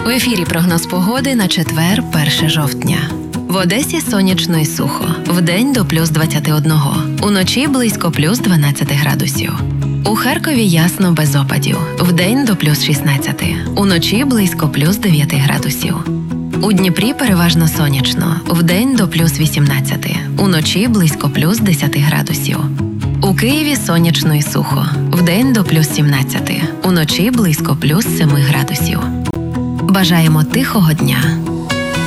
В ефірі прогноз погоди на четвер, 1 жовтня. В Одесі сонячно і сухо. Вдень до плюс 21. Уночі близько плюс 12 градусів. У Харкові ясно без опадів. Вдень до плюс 16. Уночі близько плюс 9 градусів. У Дніпрі переважно сонячно. Вдень до плюс 18. Уночі близько плюс 10 градусів. У Києві сонячно і сухо. Вдень до плюс 17. Уночі близько плюс 7 градусів. Бажаємо тихого дня.